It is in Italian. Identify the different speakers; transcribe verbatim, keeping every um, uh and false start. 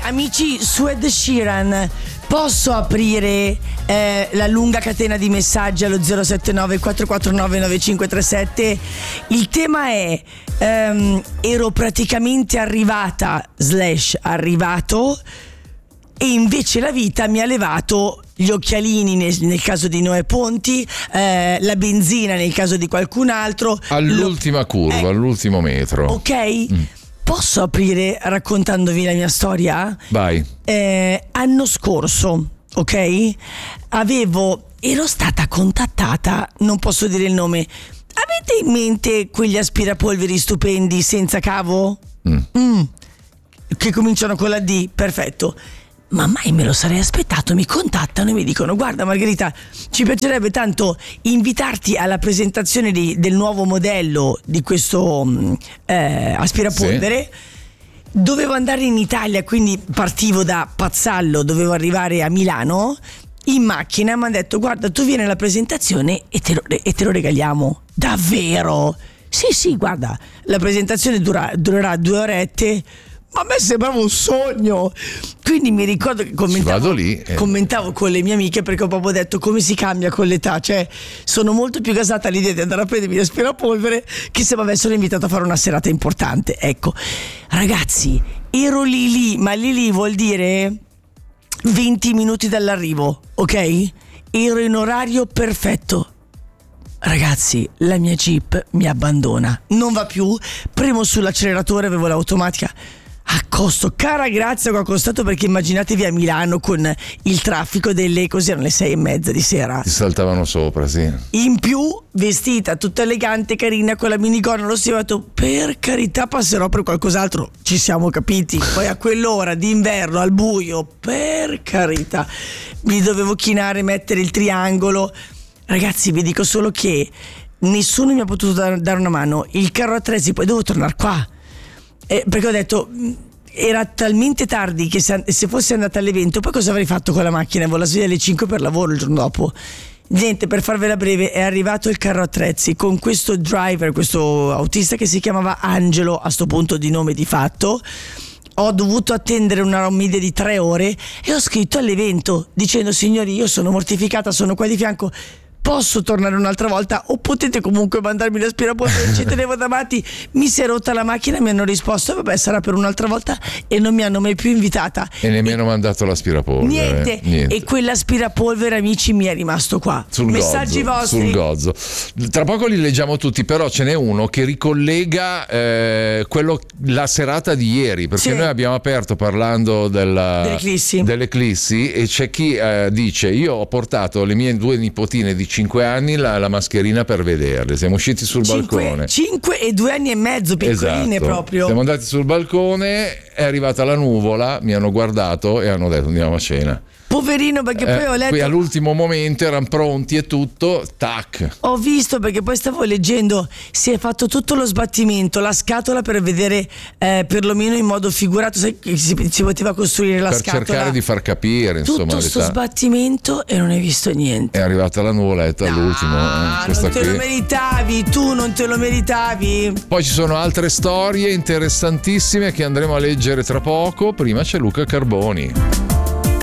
Speaker 1: amici, su Ed Sheeran posso aprire eh, la lunga catena di messaggi allo zero sette nove quattro quattro nove nove cinque tre sette? Il tema è ehm, ero praticamente arrivata slash arrivato e invece la vita mi ha levato gli occhialini nel, nel caso di Noè Ponti, eh, la benzina nel caso di qualcun altro.
Speaker 2: All'ultima Lo, curva, eh, all'ultimo metro.
Speaker 1: Ok? Mm. Posso aprire raccontandovi la mia storia?
Speaker 2: Vai.
Speaker 1: Eh, anno scorso, ok? Avevo, ero stata contattata, non posso dire il nome. Avete in mente quegli aspirapolveri stupendi senza cavo? Mm. Mm. Che cominciano con la D? Perfetto. Ma mai me lo sarei aspettato, mi contattano e mi dicono: guarda Margherita, ci piacerebbe tanto invitarti alla presentazione di, del nuovo modello di questo eh, aspirapolvere. Sì. Dovevo andare in Italia, quindi partivo da Pazzallo, dovevo arrivare a Milano in macchina. Mi hanno detto: guarda, tu vieni alla presentazione e te lo, e te lo regaliamo. Davvero? Sì sì, guarda, la presentazione dura, durerà due orette. Ma a me sembrava un sogno. Quindi mi ricordo che commentavo,
Speaker 2: lì, eh.
Speaker 1: commentavo con le mie amiche, perché ho proprio detto: come si cambia con l'età? Cioè, sono molto più gasata all'idea di andare a prendermi l'aspirapolvere che se mi avessero invitato a fare una serata importante. Ecco, ragazzi, ero lì lì, ma lì lì vuol dire venti minuti dall'arrivo, ok? Ero in orario perfetto. Ragazzi, la mia Jeep mi abbandona, non va più, premo sull'acceleratore, avevo l'automatica. Accosto, cara grazia che ho accostato, perché immaginatevi a Milano con il traffico delle, così erano le sei e mezza di sera.
Speaker 2: Ti saltavano sopra, sì.
Speaker 1: In più, vestita tutta elegante, carina, con la minigonna, lo stivo, ho detto: per carità, passerò per qualcos'altro. Ci siamo capiti. Poi a quell'ora d'inverno, al buio, per carità, mi dovevo chinare, mettere il triangolo. Ragazzi, vi dico solo che nessuno mi ha potuto dare una mano. Il carro attrezzi, poi devo tornare qua. Eh, perché ho detto, era talmente tardi che se, se fossi andata all'evento, poi cosa avrei fatto con la macchina? Avevo la sveglia alle cinque per lavoro il giorno dopo. Niente, per farvela breve, è arrivato il carro attrezzi con questo driver, questo autista che si chiamava Angelo, a sto punto di nome di fatto. Ho dovuto attendere una media di tre ore e ho scritto all'evento dicendo: signori, io sono mortificata, sono qua di fianco, posso tornare un'altra volta o potete comunque mandarmi l'aspirapolvere? Ci tenevo davanti, mi si è rotta la macchina, mi hanno risposto: vabbè, sarà per un'altra volta, e non mi hanno mai più invitata
Speaker 2: e nemmeno e... mandato l'aspirapolvere.
Speaker 1: Niente. Niente. E quell'aspirapolvere, amici, mi è rimasto qua.
Speaker 2: Sul
Speaker 1: messaggi
Speaker 2: gozzo,
Speaker 1: vostri
Speaker 2: sul gozzo. Tra poco li leggiamo tutti, però ce n'è uno che ricollega eh, quello, la serata di ieri, perché sì. Noi abbiamo aperto parlando della,
Speaker 1: dell'eclissi.
Speaker 2: dell'eclissi e c'è chi eh, dice: io ho portato le mie due nipotine di cinque anni la, la mascherina per vederle, siamo usciti sul
Speaker 1: cinque,
Speaker 2: balcone.
Speaker 1: cinque e due anni e mezzo, piccoline. Esatto. Proprio
Speaker 2: siamo andati sul balcone, è arrivata la nuvola, mi hanno guardato e hanno detto: andiamo a cena.
Speaker 1: Poverino, perché
Speaker 2: eh,
Speaker 1: poi ho letto,
Speaker 2: poi all'ultimo momento erano pronti e tutto, tac.
Speaker 1: Ho visto, perché poi stavo leggendo, si è fatto tutto lo sbattimento, la scatola, per vedere eh, perlomeno in modo figurato, sai, si, si poteva costruire la
Speaker 2: per
Speaker 1: scatola,
Speaker 2: per cercare di far capire,
Speaker 1: tutto
Speaker 2: insomma,
Speaker 1: sto sbattimento, e non hai visto niente.
Speaker 2: È arrivata la nuvoletta
Speaker 1: no,
Speaker 2: all'ultimo, eh, questa
Speaker 1: non te
Speaker 2: qui.
Speaker 1: lo meritavi, tu non te lo meritavi.
Speaker 2: Poi ci sono altre storie interessantissime che andremo a leggere tra poco. Prima c'è Luca Carboni.